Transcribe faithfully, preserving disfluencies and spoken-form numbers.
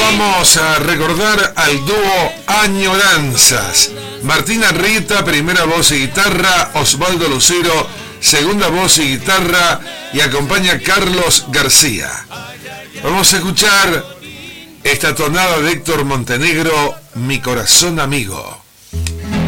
vamos a recordar al dúo Añoranzas. Martina Rita, primera voz y guitarra, Osvaldo Lucero, segunda voz y guitarra, y acompaña Carlos García. Vamos a escuchar esta tonada de Héctor Montenegro, Mi Corazón Amigo.